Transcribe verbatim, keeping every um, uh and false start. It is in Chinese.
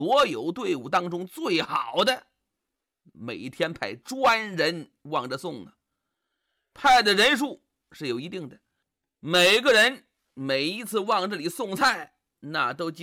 所有队伍当中最好的，每天派专人往这送啊。派的人数是有一定的，每个人每一次往这里送菜，那都